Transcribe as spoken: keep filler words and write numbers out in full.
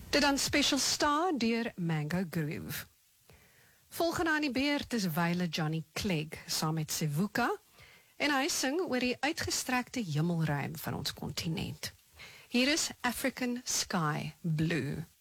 Dit dan Special Star deur Mango Groove. Volgende aan die beurt is Wyle Johnny Clegg saam met Sevuka en hy sing oor die uitgestrekte hemelruim van ons kontinent. Hier is African Sky Blue.